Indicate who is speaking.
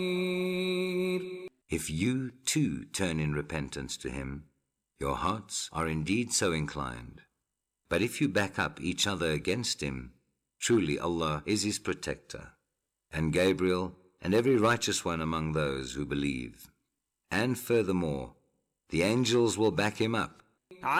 Speaker 1: If you too turn in repentance to him, your hearts are indeed so inclined. But if you back up each other against him, truly Allah is his protector, and Gabriel and every righteous one among those who believe. And furthermore, the angels will back him up.